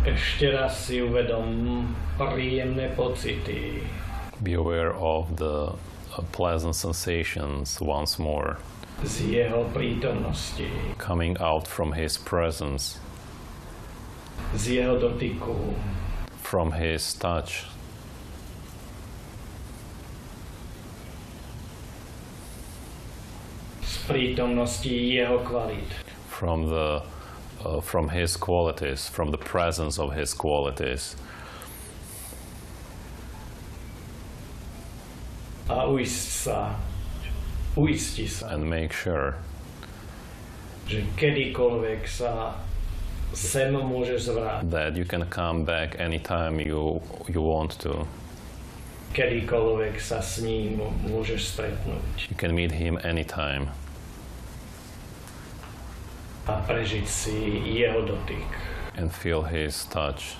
Ešte raz si uvedom príjemné pocity. Be aware of the pleasant sensations once more. Z jeho prítomnosti. Coming out from his presence. Z jeho dotyku. From his touch. Z prítomnosti jeho kvalít. From his qualities, from the presence of his qualities. A uisti sa, and make sure že kedykoľvek sa sem môžeš zvrátiť. That you can come back anytime you want to. Kedykoľvek sa s ním môžeš stretnúť. You can meet him anytime. A prežiť si jeho dotyk. And feel his touch.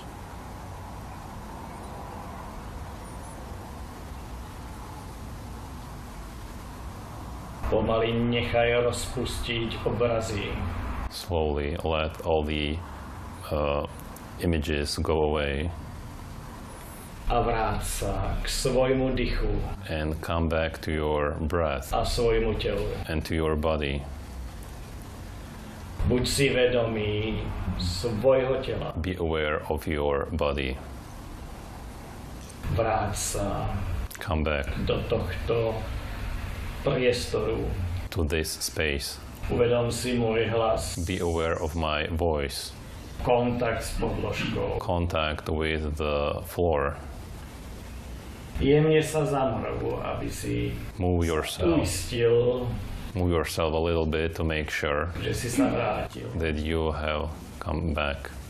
Pomaly nechaj rozpustiť obrazy. Slowly let all the images go away. A vráť sa k svojmu dychu. And come back to your breath. A svojmu telu. And to your body. Buď si vedomý svojho tela. Be aware of your body. Vráť sa. Come back. Do tohto priestoru. To this space. Uvedom si môj hlas. Be aware of my voice. Kontakt s podložkou. Contact with the floor. Jemne sa zamrv, aby si uistil, move yourself a little bit to make sure že si sa vrátil. that you have come back.